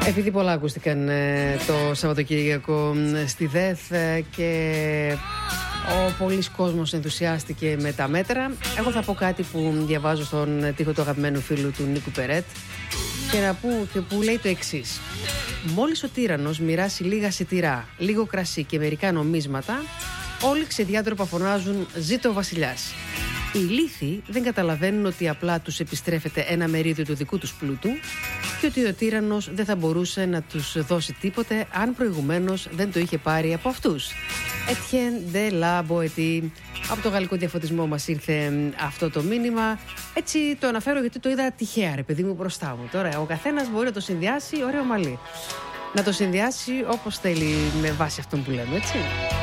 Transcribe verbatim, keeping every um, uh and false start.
Επειδή πολλά ακούστηκαν ε, το Σαββατοκύριακο στη ΔΕΘ ε, και ο πολλής κόσμος ενθουσιάστηκε με τα μέτρα, εγώ θα πω κάτι που διαβάζω στον τοίχο του αγαπημένου φίλου του Νίκου Περέτ και, να που, και που λέει το εξής: μόλις ο τύραννος μοιράσει λίγα σιτηρά, λίγο κρασί και μερικά νομίσματα, όλοι ξεδιάτροπα φωνάζουν «Ζήτω ο βασιλιάς». Οι ηλίθιοι δεν καταλαβαίνουν ότι απλά τους επιστρέφεται ένα μερίδιο του δικού τους πλούτου και ότι ο τύραννος δεν θα μπορούσε να τους δώσει τίποτε αν προηγουμένως δεν το είχε πάρει από αυτούς. Etienne de la Boétie. Από το γαλλικό διαφωτισμό μας ήρθε αυτό το μήνυμα. Έτσι το αναφέρω γιατί το είδα τυχαία, ρε παιδί μου, μπροστά μου. Τώρα ο καθένας μπορεί να το συνδυάσει ωραίο μαλλί. Να το συνδυάσει όπως θέλει με βάση αυτόν που λέμε, έτσι.